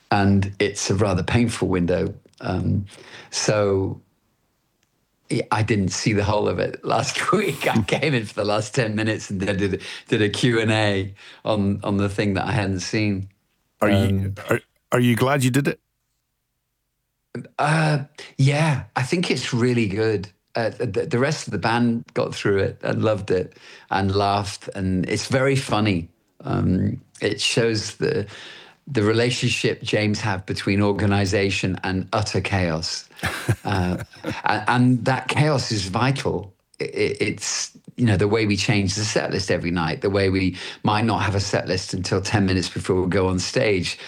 and it's a rather painful window. So I didn't see the whole of it last week. I came in for the last 10 minutes and then did a Q&A on the thing that I hadn't seen. Are you glad you did it? Yeah, I think it's really good. The rest of the band got through it and loved it and laughed, and it's very funny. It shows the relationship James had between organization and utter chaos. And that chaos is vital. It's, the way we change the set list every night, the way we might not have a set list until 10 minutes before we go on stage.